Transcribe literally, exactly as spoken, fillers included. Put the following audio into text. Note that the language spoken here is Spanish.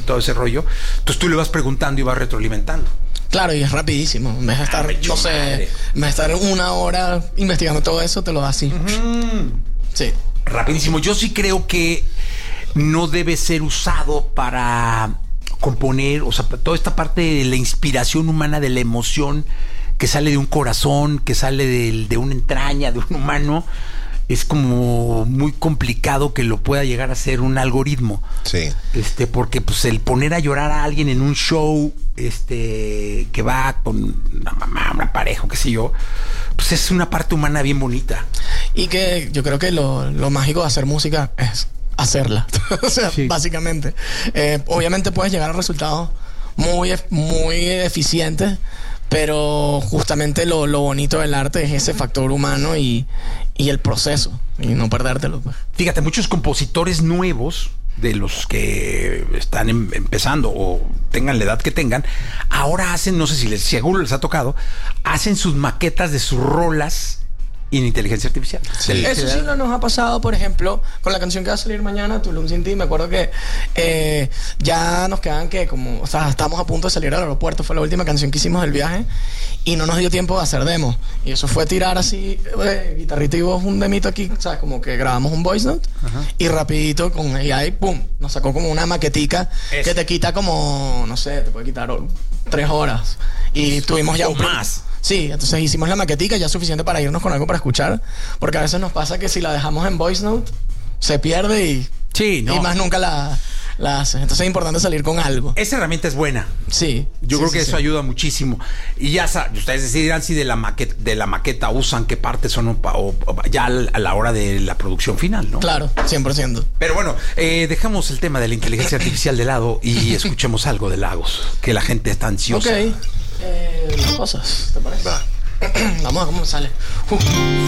todo ese rollo. Entonces tú le vas preguntando y vas retroalimentando. Claro, y es rapidísimo. En vez de estar, ah, no sé, madre. en vez de estar una hora investigando todo eso, te lo da así. Uh-huh. Sí. Rapidísimo. Yo sí creo que no debe ser usado para componer, o sea, toda esta parte de la inspiración humana, de la emoción que sale de un corazón, que sale de, de una entraña, de un humano, es como muy complicado que lo pueda llegar a ser un algoritmo. Sí. Este, porque pues el poner a llorar a alguien en un show, este, que va con una mamá, una pareja, qué sé yo, pues es una parte humana bien bonita. Y que yo creo que lo, lo mágico de hacer música es hacerla. O sea, sí. básicamente. Eh, obviamente puedes llegar a resultados muy, muy eficientes, pero justamente lo, lo bonito del arte es ese factor humano y, y el proceso, y no perdértelo. Pues. Fíjate, muchos compositores nuevos, de los que están em, empezando o tengan la edad que tengan, ahora hacen, no sé si les, seguro les ha tocado, hacen sus maquetas de sus rolas en inteligencia artificial. Sí. Eso sí no nos ha pasado, por ejemplo, con la canción que va a salir mañana, Tulum Sin Ti. Me acuerdo que eh, ya nos quedan que como, o sea, estamos a punto de salir al aeropuerto. Fue la última canción que hicimos del viaje y no nos dio tiempo de hacer demos. Y eso fue tirar así, eh, guitarrita y voz, un demito aquí, ¿sabes? Como que grabamos un voice note. Ajá. Y rapidito con A I, pum, nos sacó como una maquetica eso. Que te quita como, no sé, te puede quitar tres horas. Y tuvimos ya o un más. Sí, entonces hicimos la maquetica ya suficiente para irnos con algo para escuchar, porque a veces nos pasa que si la dejamos en voice note se pierde y, sí, no. y más nunca la, la haces. Entonces es importante salir con algo. Esa herramienta es buena. Sí. Yo sí, creo sí, que sí. eso ayuda muchísimo. Y ya saben, ustedes decidirán si de la maqueta, de la maqueta usan qué partes son o, o, o ya a la hora de la producción final, ¿no? Claro, cien por ciento. Pero bueno, eh, dejamos el tema de la inteligencia artificial de lado y escuchemos algo de Lagos, que la gente está ansiosa. Ok. Eh, cosas, ¿te parece? Va. Vamos a ver cómo sale. Uh.